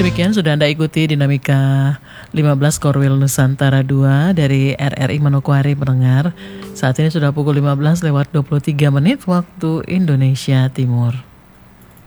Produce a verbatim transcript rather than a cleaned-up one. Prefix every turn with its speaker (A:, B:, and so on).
A: Demikian sudah Anda ikuti Dinamika lima belas Korwil Nusantara dua dari R R I Manokwari pendengar. Saat ini sudah pukul lima belas lewat dua puluh tiga menit waktu Indonesia Timur.